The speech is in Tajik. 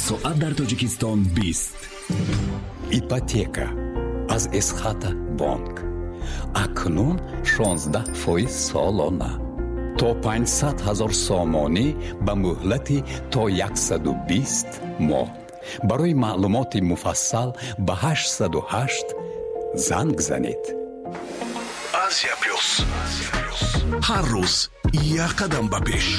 соат дар Тоҷикистон 20. ипотека аз эсхата бонк акнун 16% солона то 500,000 сомонӣ ба муҳлати то 120 моҳ. барои маълумоти муфассал ба 808 занг занед. Азия плюс ҳар рӯз як қадам ба пеш.